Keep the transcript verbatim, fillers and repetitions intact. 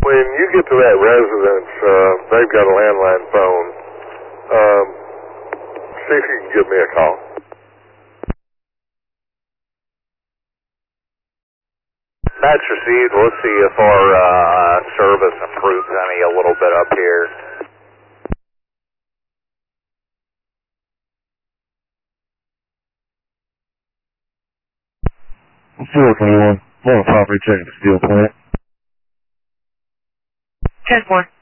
When you get to that residence, uh, they've got a landline phone. Um, see if you can give me a call. That's received. Let's see if our uh, service improves any a little bit up here. four twenty-one, Florida property check at the steel plant. ten four.